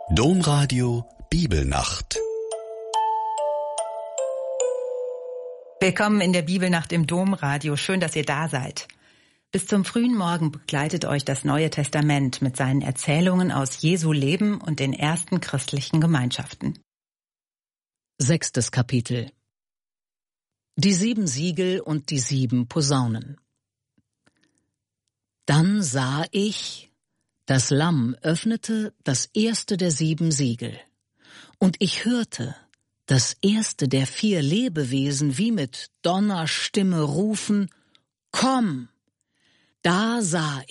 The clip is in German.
Domradio Bibelnacht. Willkommen in der Bibelnacht im Domradio. Schön, dass ihr da seid. Bis zum frühen Morgen begleitet euch das Neue Testament mit seinen Erzählungen aus Jesu Leben und den ersten christlichen Gemeinschaften. 6. Kapitel. Die 7 Siegel und die 7 Posaunen. Dann sah ich, das Lamm öffnete das erste der 7 Siegel, und ich hörte das erste der 4 Lebewesen wie mit Donnerstimme rufen: Komm! Da sah